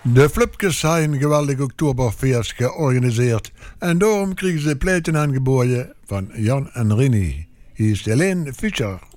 De Flupkes hebben een geweldig Oktoberfeest georganiseerd. En daarom kregen ze pleiten aangeboden van Jan en Rini. Hier is Helene Fischer.